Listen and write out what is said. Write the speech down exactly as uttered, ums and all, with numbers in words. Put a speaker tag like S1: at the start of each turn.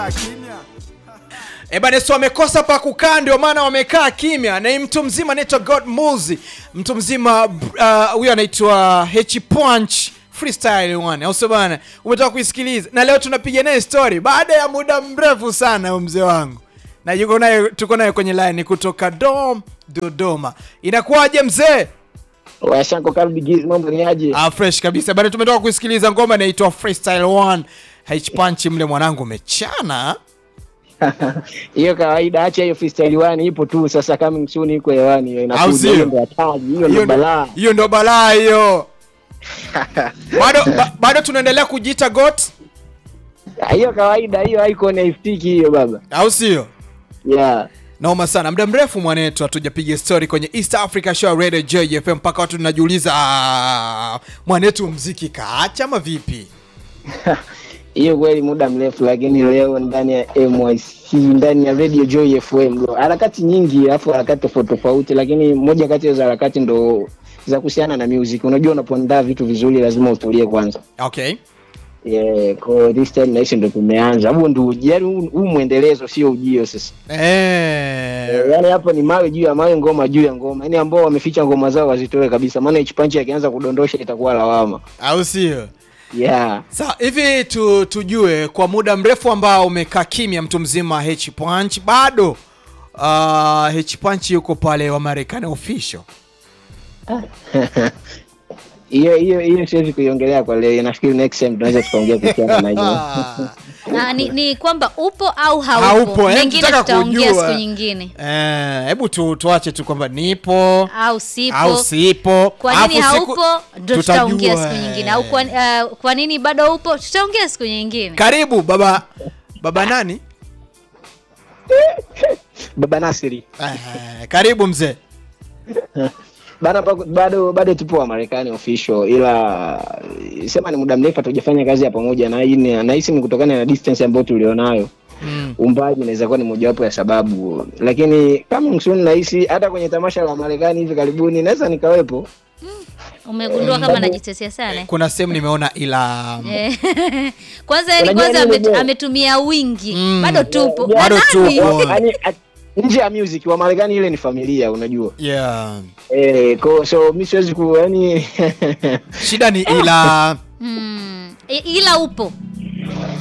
S1: Eba neso wamekosa pa kukaa ndio maana wamekaa kimya. Na mtu mzima anaitwa God Muzi. Mtu mzima uh, huyo anaitwa H Punch Freestyle one. Au bana, umetoka kuisikiliza. Na leo tunapiga naye story baada ya muda mrefu sana mzee wangu. Na yuko naye tuko naye kwenye line kutoka Dom Dodoma. Inakuaje mzee?
S2: Washanko Kalbi Giz, mambo ni aje?
S1: Ah, fresh kabisa. Bado tumetoka kuisikiliza ngoma inaitwa Freestyle one. H Punch mle mwanangu umechana.
S2: Hiyo kawaida, acha hiyo freestyle one ipo tu sasa, kama msuni iko hewani inakuja, hiyo ndio hatari, hiyo ndio balaa.
S1: Hiyo ndio balaa hiyo. Bado ba, bado tunaendelea kujiita goat.
S2: Hiyo kawaida, hiyo icon haifiki hiyo baba.
S1: Au sio?
S2: Yeah.
S1: Naoma sana. Muda mrefu mwanetu hatujapiga story kwenye East Africa Show Radio J F M mpaka watu tunajiuliza mwanetu muziki kaacha ama vipi?
S2: Hiyo kweli muda mrefu, lakini leo ndani ya M Y C, ndani ya Radio Joy F M harakati nyingi, alafu harakati tofauti tofauti, lakini moja kati ya harakati ndo za kuhusiana na music. Unajua unapoandaa vitu vizuri lazima utulie kwanza.
S1: Okay.
S2: Yeah, kwa this time nation ndo tumeanza. Hapo ndo yani huu muendelezo sio ujio sasa.
S1: Eh.
S2: Yani hapo ni mawe juu ya mawe, ngoma juu ya ngoma. Yaani ambao wameficha ngoma zao wazitoe kabisa. Maana H Punch akianza kudondosha itakuwa lawama.
S1: Au sio?
S2: Yeah.
S1: Sasa hivi tu, tujue kwa muda mrefu ambao umekaa kimya mtu mzima H Punch, bado uh, H Punch yuko pale wa Marekani official.
S2: Hiyo hiyo hiyo siwezi kuiongelea kwa leo. Nafikiri next time tunaweza tukaongea kuhusiana na hiyo.
S3: Na ni, ni kwamba upo au haupo.
S1: Haupo,
S3: Mengine tutaongea siku nyingine.
S1: Eh, hebu tu tuache tu kwamba nipo
S3: au sipo.
S1: Au sipo.
S3: Kwa nini haupo ndio tutaongea siku nyingine. Au kwa, uh, kwa nini bado upo tutaongea siku nyingine.
S1: Karibu baba baba nani?
S2: Baba Nasiri.
S1: Eh, karibu mzee.
S2: Bana bado bado tupo wa Marekani official, ila sema ni muda mrefu hatujafanya kazi ya pamoja, na hii na hisi ni kutokana na distance ambayo tulionayo. Mm. Umbali inaweza kuwa ni mojawapo ya sababu, lakini kama msuni na hisi hata kwenye tamasha la Marekani hivi karibuni naweza nikawepo.
S3: Mm. Umegundua kama najitetea sana.
S1: Kuna sehemu nimeona ila
S3: kwanza yani kwanza ametumia wingi. Mm. Bado tupo.
S1: Yeah, bado tupo.
S2: Nje ya music wa Marekani ile ni familia, unajua.
S1: Yeah.
S2: Eh, ko so mimi siwezi ku yani
S1: shida ni ila
S3: mm. ila upo.